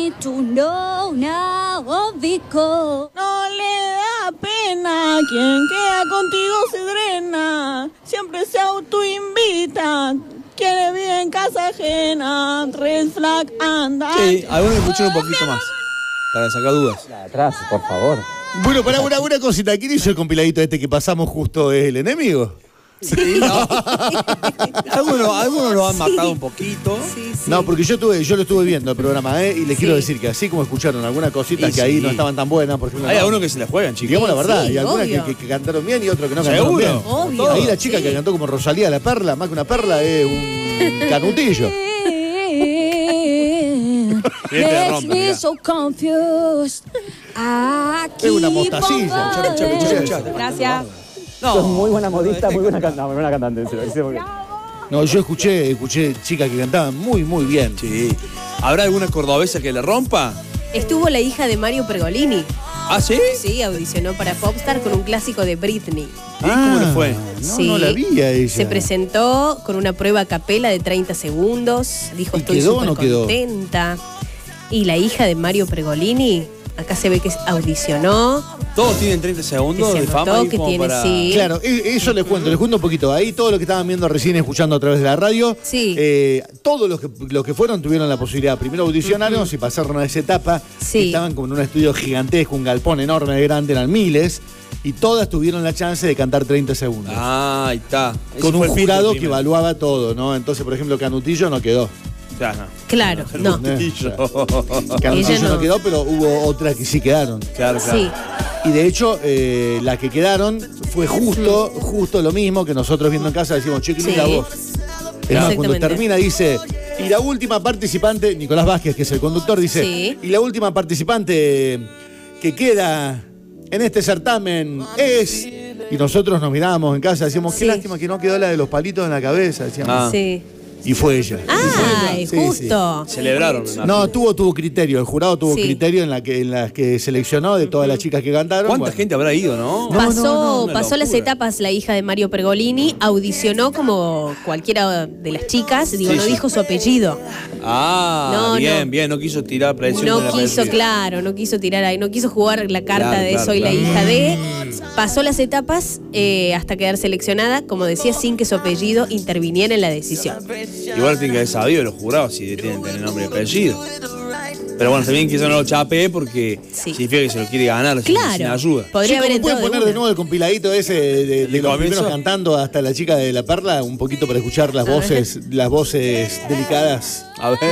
To know now because no le da pena, quien queda contigo se drena, siempre se autoinvita, quiere vivir en casa ajena, red flag anda. Sí, algunos escuchen un poquito más, para sacar dudas. Atrás, por favor. Bueno, para una cosita, ¿quién hizo el compiladito este que pasamos justo? ¿Es el enemigo? Sí, no. algunos lo han matado un poquito. sí, sí. No, porque yo lo estuve viendo el programa, y les quiero decir que así como escucharon algunas cositas que ahí no estaban tan buenas, por ejemplo. Hay algunos que se la juegan, chicos. Digamos la verdad, Sí, hay algunas obvio. que cantaron bien y otros que no cantaron bien. Obvio. Ahí la chica que cantó como Rosalía la Perla, más que una perla, es un canutillo. Makes me so confused. Es una mostacilla. Gracias. Sos muy buena modista, muy buena cantante. En serio. No, yo escuché chicas que cantaban muy, muy bien. Sí. ¿Habrá alguna cordobesa que le rompa? Estuvo la hija de Mario Pergolini. ¿Ah, sí? Sí, audicionó para Popstar con un clásico de Britney. ¿Y cómo le fue? No la vi a ella. Se presentó con una prueba a capela de 30 segundos. Dijo, ¿Y estoy quedó o súper no quedó? contenta. Y la hija de Mario Pergolini, acá se ve que audicionó. Todos tienen 30 segundos Que se de fama. notó Y que como tiene, para... sí. Claro, eso les cuento un poquito. Ahí todo lo que estaban viendo recién, escuchando a través de la radio, Sí. todos los que fueron tuvieron la posibilidad. Primero audicionaron y pasaron a esa etapa. Sí. Estaban como en un estudio gigantesco, un galpón enorme, grande, eran miles. Y todas tuvieron la chance de cantar 30 segundos. Ah, ahí está. Ese con fue un el filtro jurado que primero. evaluaba todo, ¿no? Entonces, por ejemplo, Canutillo no quedó. Claro, no. Canutillo. Canutillo Ella no no. quedó, pero hubo otras que sí quedaron. Claro. Sí. Y de hecho, las que quedaron fue justo lo mismo que nosotros viendo en casa decimos, che, qué linda Sí. voz. Es más, cuando Exactamente. termina dice, y la última participante, Nicolás Vázquez, que es el conductor, dice, Sí. y la última participante que queda en este certamen es... Y nosotros nos mirábamos en casa, decíamos, qué Sí. lástima que no quedó la de los palitos en la cabeza, decíamos. Sí. Y fue ella. Ay, Sí, justo. Celebraron. No, tuvo criterio, el jurado tuvo Sí. criterio en las que seleccionó de todas las chicas que cantaron. ¿Cuánta Bueno. gente habrá ido, no? Pasó una las locura. etapas la hija de Mario Pergolini, audicionó como cualquiera de las chicas, digo, Sí, no sí. dijo su apellido. Ah, No, bien, no. bien. No quiso tirar presión. de No la quiso, presión. claro, no quiso tirar ahí, no quiso jugar la carta Claro, de claro, soy la claro. hija de. Pasó las etapas hasta quedar seleccionada, como decía, sin que su apellido interviniera en la decisión. Igual tienen que haber sabido los jurados si tienen que tener nombre y apellido. Pero bueno, también quizá no lo chapé porque Sí. significa que se lo quiere ganar sin Claro, ayuda. podría haber Chicos, ¿me pueden entrado de poner de una. nuevo el compiladito ese de los comienzo? primeros cantando hasta la chica de la Perla? Un poquito para escuchar las voces delicadas. A ver.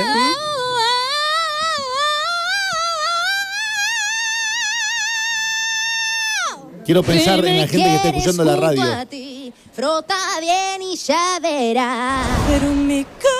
Quiero pensar en la gente que está escuchando la radio. Frota bien y ya verás. Pero mi corazón